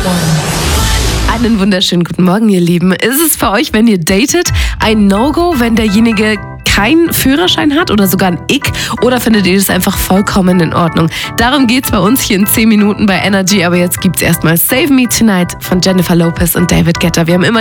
Einen wunderschönen guten Morgen, ihr Lieben. Ist es für euch, wenn ihr datet, ein No-Go, wenn derjenige keinen Führerschein hat oder sogar ein Ick? Oder findet ihr das einfach vollkommen in Ordnung? Darum geht's bei uns hier in 10 Minuten bei Energy. Aber jetzt gibt's erstmal Save Me Tonight von Jennifer Lopez und David Guetta. Wir haben immer